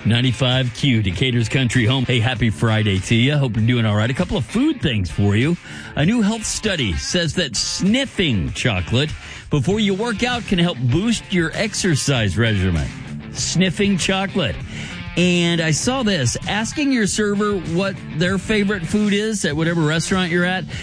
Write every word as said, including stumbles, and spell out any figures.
ninety-five Q, Decatur's Country Home. Hey, happy Friday to you. Hope you're doing all right. A couple of food things for you. A new health study says that sniffing chocolate before you work out can help boost your exercise regimen. Sniffing chocolate. And I saw this, asking your server what their favorite food is at whatever restaurant you're at.